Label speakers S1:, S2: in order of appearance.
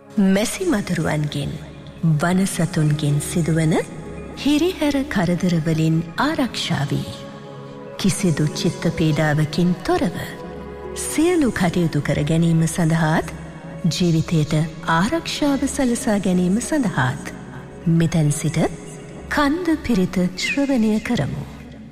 S1: මැසි මදුරුවන්ගෙන් වනසතුන්ගෙන් සිදුවන හිරිහැර කරදරවලින් ආරක්ෂා වී කිසිදු චිත්ත පීඩාවකින් තොරව සියලු කටයුතු කර ගැනීම සඳහාත් ජීවිතයට ආරක්ෂාව සලසා ගැනීම සඳහාත් මෙතැන් සිට කන්ද පිරිත ශ්‍රවණය කරමු.